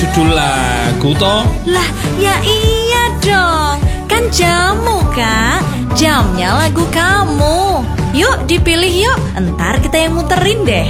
Judul lagu toh? Lah, ya iya dong. Kan jamu, Kak. Jamnya lagu kamu. Yuk dipilih yuk. Entar kita yang muterin deh.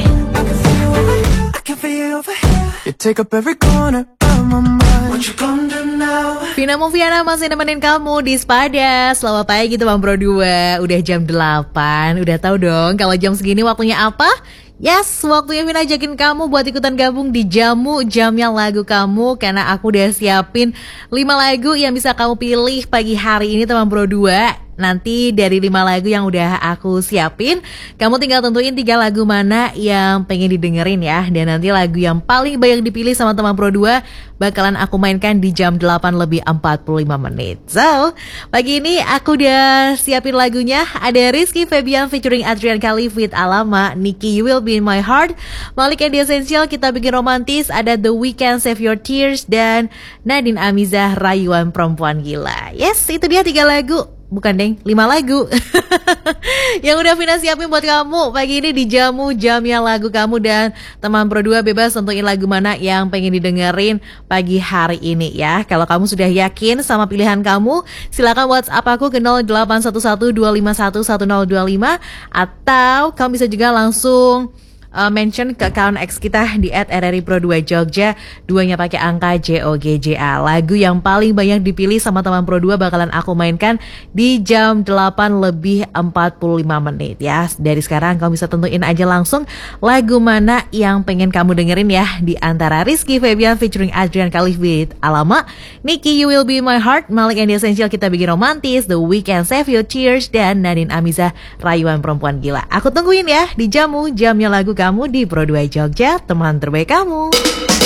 Vina Moviana masih nemenin kamu di Sepada. Selamat pagi teman Pro 2. Udah jam 8. Udah tahu dong kalau jam segini waktunya apa? Yes, waktunya Vina ajakin kamu buat ikutan gabung di Jamu Jamnya Lagu Kamu. Karena aku udah siapin 5 lagu yang bisa kamu pilih pagi hari ini teman Pro 2. Nanti dari 5 lagu yang udah aku siapin, kamu tinggal tentuin 3 lagu mana yang pengen didengerin ya. Dan nanti lagu yang paling banyak dipilih sama teman Pro 2 bakalan aku mainkan di jam 8 lebih 45 menit. So, pagi ini aku udah siapin lagunya. Ada Rizky Febian featuring Adrian Khalif with Alama, Nicky You Will Be In My Heart, Malik and The Essential Kita Bikin Romantis, ada The Weeknd Save Your Tears, dan Nadine Amizah Rayuan Perempuan Gila. Yes, itu dia 3 lagu. Bukan deng, 5 lagu yang udah Vina siapin buat kamu pagi ini di Jamu Jamnya Lagu Kamu. Dan teman Pro 2 bebas tentuin lagu mana yang pengen didengerin pagi hari ini ya. Kalau kamu sudah yakin sama pilihan kamu, silakan WhatsApp aku ke 081125111025, atau kamu bisa juga langsung mention ke account X kita di @RRI_Pro2Jogja, 2-nya pakai angka JOGJA. Lagu yang paling banyak dipilih sama teman Pro 2 bakalan aku mainkan di jam 8 lebih 45 menit ya. Dari sekarang kamu bisa tentuin aja langsung lagu mana yang pengen kamu dengerin ya. Di antara Rizky Febian featuring Adrian Khalif with Alama, Nicky You Will Be In My Heart, Malik and The Essential Kita Bikin Romantis, The Weeknd Save Your Tears, dan Nadine Amizah Rayuan Perempuan Gila. Aku tungguin ya di Jamu Jamnya Lagu Kamu di Pro 2 Jogja, teman terbaik kamu.